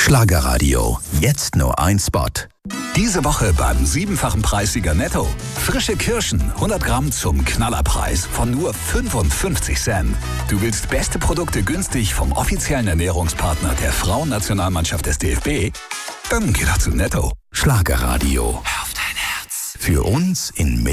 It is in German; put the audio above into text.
Schlagerradio. Jetzt nur ein Spot. Diese Woche beim 7-fachen Preissieger Netto. Frische Kirschen, 100 Gramm zum Knallerpreis von nur 55 Cent. Du willst beste Produkte günstig vom offiziellen Ernährungspartner der Frauennationalmannschaft des DFB? Dann geh doch zu Netto. Schlagerradio. Hör auf dein Herz. Für uns in